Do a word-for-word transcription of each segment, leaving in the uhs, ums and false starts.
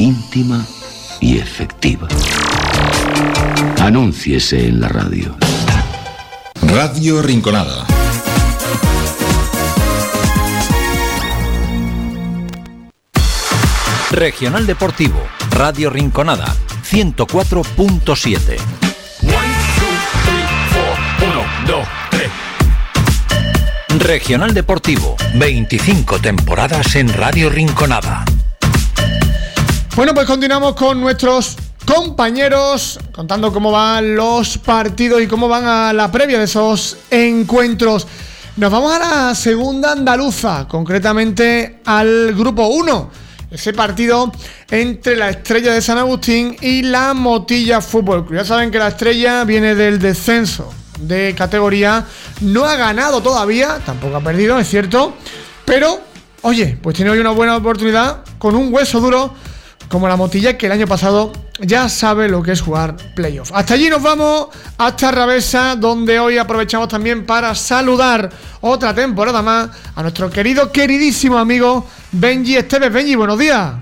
íntima y efectiva. Anúnciese en la radio. Radio Rinconada. Regional Deportivo, Radio Rinconada, ciento cuatro punto siete. Regional Deportivo, veinticinco temporadas en Radio Rinconada. Bueno, pues continuamos con nuestros compañeros contando cómo van los partidos y cómo van a la previa de esos encuentros. Nos vamos a la segunda andaluza, concretamente al grupo uno. Ese partido entre la Estrella de San Agustín y la Motilla Fútbol Club. Ya saben que la Estrella viene del descenso de categoría, no ha ganado todavía, tampoco ha perdido, es cierto, pero, oye, pues tiene hoy una buena oportunidad con un hueso duro como la Motilla, que el año pasado ya sabe lo que es jugar playoff. Hasta allí nos vamos, hasta Rabesa, donde hoy aprovechamos también para saludar otra temporada más a nuestro querido, queridísimo amigo Benji Esteves. Benji, buenos días.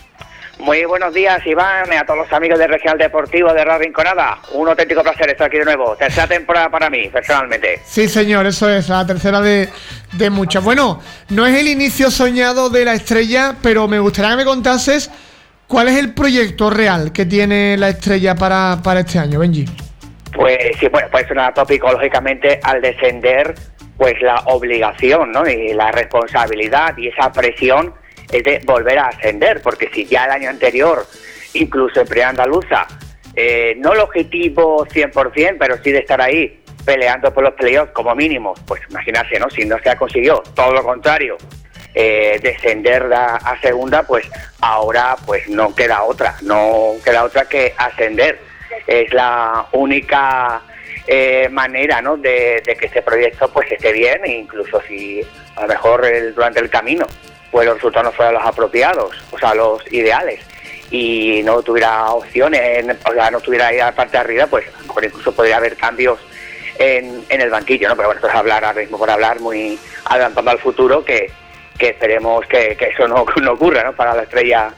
Muy buenos días, Iván, y a todos los amigos del Regional Deportivo de Radio Rinconada. Un auténtico placer estar aquí de nuevo. Tercera temporada para mí, personalmente. Sí, señor, eso es, la tercera de, de muchas. Bueno, no es el inicio soñado de la Estrella, pero me gustaría que me contases cuál es el proyecto real que tiene la Estrella para, para este año, Benji. Pues sí, bueno, pues un tópico, lógicamente, al descender, pues la obligación, ¿no? Y la responsabilidad y esa presión es de volver a ascender, porque si ya el año anterior, incluso en Primera Andaluza, eh, no el objetivo cien por ciento, pero sí de estar ahí peleando por los playoffs como mínimo, pues imagínate, ¿no? Si no se ha conseguido, todo lo contrario, eh, descender a, a segunda, pues ahora pues no queda otra, no queda otra que ascender. Es la única eh, manera, ¿no? de, de que este proyecto pues esté bien, e incluso si a lo mejor el, durante el camino pues los resultados no fueran los apropiados, o sea, los ideales, y no tuviera opciones, en, o sea, no tuviera ahí a la parte de arriba, pues a lo mejor incluso podría haber cambios en, en el banquillo, ¿no? Pero bueno, esto es hablar ahora mismo por hablar, muy adelantando al futuro, que, que esperemos que, que eso no, no ocurra, ¿no? Para la Estrella,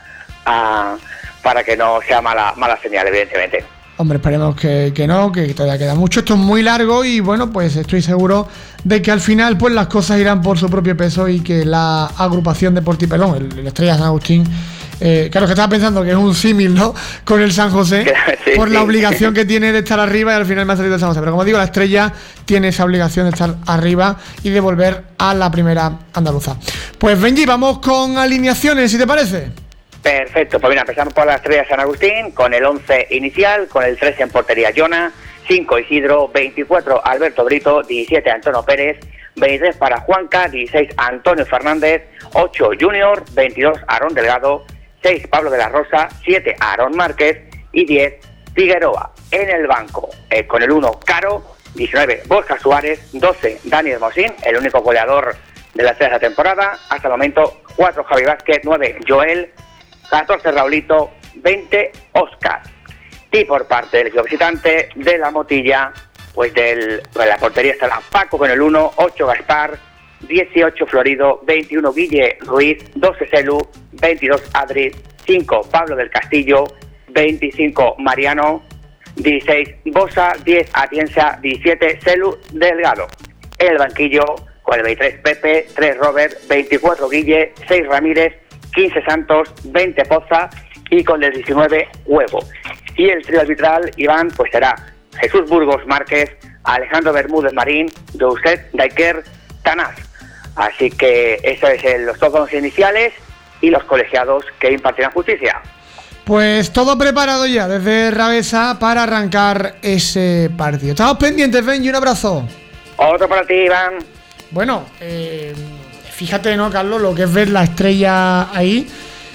a, para que no sea mala, mala señal, evidentemente. Hombre, esperemos que, que no, que todavía queda mucho. Esto es muy largo y bueno, pues estoy seguro de que al final pues las cosas irán por su propio peso y que la agrupación deportiva, perdón, el, el Estrella San Agustín, eh, claro que estaba pensando que es un símil, ¿no? Con el San José, sí, por la sí. obligación que tiene de estar arriba, y al final me ha salido el San José. Pero como digo, la Estrella tiene esa obligación de estar arriba y de volver a la Primera Andaluza. Pues Benji, vamos con alineaciones, si te parece. Perfecto, pues mira, empezamos por la Estrella San Agustín, con el once inicial, con el trece en portería Jona, cinco Isidro, veinticuatro Alberto Brito, diecisiete Antonio Pérez, veintitrés para Juanca, dieciséis Antonio Fernández, ocho Junior, veintidós Aarón Delgado, seis Pablo de la Rosa, siete Aarón Márquez y diez Figueroa. En el banco, eh, con el uno Caro, diecinueve Borja Suárez, doce Dani Hermosín, el único goleador de la tercera temporada, hasta el momento cuatro Javi Vázquez, nueve Joel, catorce Raulito, veinte Oscar. Y por parte del equipo visitante de la Motilla, pues del, de la portería estará Paco con el uno, ocho Gaspar, dieciocho Florido, veintiuno Guille Ruiz, doce Celu, veintidós Adri, cinco Pablo del Castillo, veinticinco Mariano, dieciséis Bosa, diez Atienza, diecisiete Celu Delgado. En el banquillo, con el veintitrés Pepe, tres Robert, veinticuatro Guille, seis Ramírez, quince Santos, veinte Poza y con el diecinueve Huevo. Y el trío arbitral, Iván, pues será Jesús Burgos Márquez, Alejandro Bermúdez Marín, Doucet Daiker Tanás. Así que esos son los dos iniciales y los colegiados que impartirán justicia. Pues todo preparado ya desde Rabesa para arrancar ese partido. Estamos pendientes, Benji, un abrazo. Otro para ti, Iván. Bueno, eh, fíjate, ¿no, Carlos? Lo que es ver la Estrella ahí.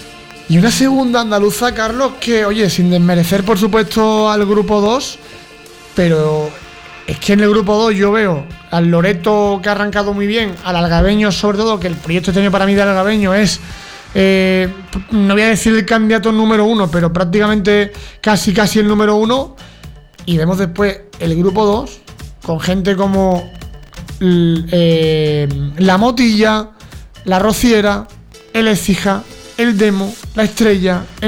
Y una segunda andaluza, Carlos, que, oye, sin desmerecer, por supuesto, al grupo dos, pero es que en el grupo dos yo veo al Loreto, que ha arrancado muy bien, al Algabeño, sobre todo, que el proyecto este año para mí del Algabeño es, eh, no voy a decir el candidato número uno, pero prácticamente casi casi el número uno. Y vemos después el grupo dos, con gente como eh, la Motilla, la Rociera, el Écija, el Demo, la Estrella,